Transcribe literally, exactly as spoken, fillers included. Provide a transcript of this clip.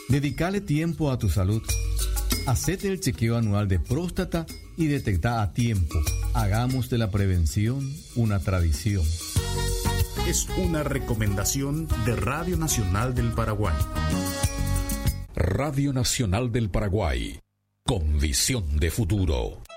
Dedicale tiempo a tu salud. Hacete el chequeo anual de próstata y detecta a tiempo. Hagamos de la prevención una tradición. Es una recomendación de Radio Nacional del Paraguay. Radio Nacional del Paraguay, con visión de futuro.